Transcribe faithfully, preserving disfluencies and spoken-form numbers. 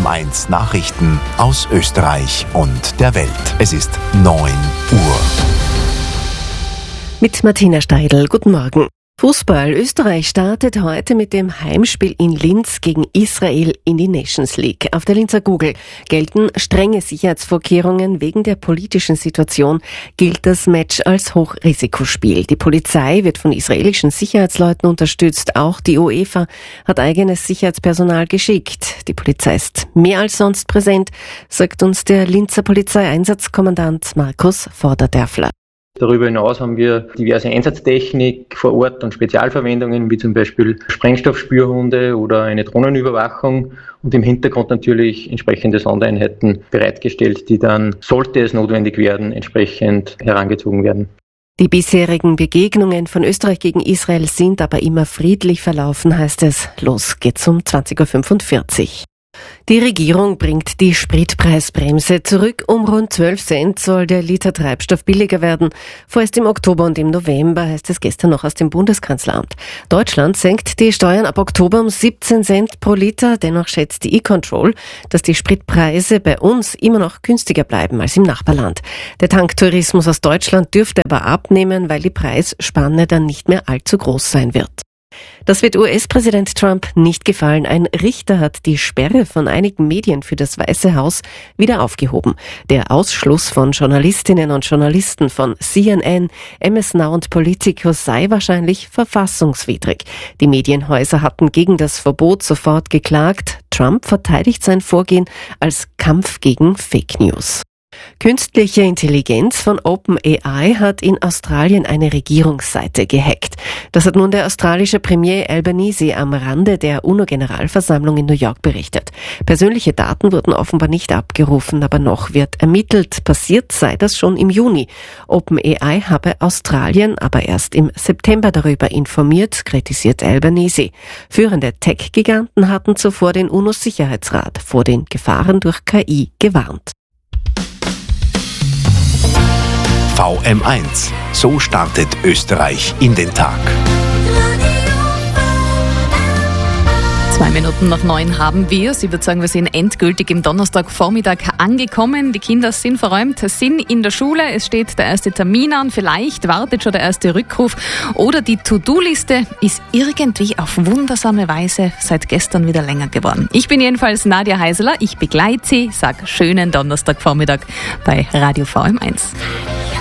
eins Nachrichten aus Österreich und der Welt. Es ist neun Uhr. Mit Martina Steidl. Guten Morgen. Fußball. Österreich startet heute mit dem Heimspiel in Linz gegen Israel in die Nations League. Auf der Linzer Google gelten strenge Sicherheitsvorkehrungen. Wegen der politischen Situation gilt das Match als Hochrisikospiel. Die Polizei wird von israelischen Sicherheitsleuten unterstützt. Auch die UEFA hat eigenes Sicherheitspersonal geschickt. Die Polizei ist mehr als sonst präsent, sagt uns der Linzer Polizeieinsatzkommandant Markus Vorderderfler. Darüber hinaus haben wir diverse Einsatztechnik vor Ort und Spezialverwendungen, wie zum Beispiel Sprengstoffspürhunde oder eine Drohnenüberwachung und im Hintergrund natürlich entsprechende Sondereinheiten bereitgestellt, die dann, sollte es notwendig werden, entsprechend herangezogen werden. Die bisherigen Begegnungen von Österreich gegen Israel sind aber immer friedlich verlaufen, heißt es. Los geht's um zwanzig Uhr fünfundvierzig. Die Regierung bringt die Spritpreisbremse zurück. Um rund zwölf Cent soll der Liter Treibstoff billiger werden. Vorerst im Oktober und im November, heißt es gestern noch aus dem Bundeskanzleramt. Deutschland senkt die Steuern ab Oktober um siebzehn Cent pro Liter. Dennoch schätzt die E-Control, dass die Spritpreise bei uns immer noch günstiger bleiben als im Nachbarland. Der Tanktourismus aus Deutschland dürfte aber abnehmen, weil die Preisspanne dann nicht mehr allzu groß sein wird. Das wird U S-Präsident Trump nicht gefallen. Ein Richter hat die Sperre von einigen Medien für das Weiße Haus wieder aufgehoben. Der Ausschluss von Journalistinnen und Journalisten von C N N, M S Now und Politico sei wahrscheinlich verfassungswidrig. Die Medienhäuser hatten gegen das Verbot sofort geklagt. Trump verteidigt sein Vorgehen als Kampf gegen Fake News. Künstliche Intelligenz von OpenAI hat in Australien eine Regierungsseite gehackt. Das hat nun der australische Premier Albanese am Rande der UNO-Generalversammlung in New York berichtet. Persönliche Daten wurden offenbar nicht abgerufen, aber noch wird ermittelt. Passiert sei das schon im Juni. OpenAI habe Australien aber erst im September darüber informiert, kritisiert Albanese. Führende Tech-Giganten hatten zuvor den UNO-Sicherheitsrat vor den Gefahren durch K I gewarnt. V M eins. So startet Österreich in den Tag. Zwei Minuten nach neun haben wir. Ich würde sagen, wir sind endgültig im Donnerstagvormittag angekommen. Die Kinder sind verräumt, sind in der Schule. Es steht der erste Termin an. Vielleicht wartet schon der erste Rückruf. Oder die To-Do-Liste ist irgendwie auf wundersame Weise seit gestern wieder länger geworden. Ich bin jedenfalls Nadja Heiseler. Ich begleite Sie. Sag schönen Donnerstagvormittag bei Radio V M eins.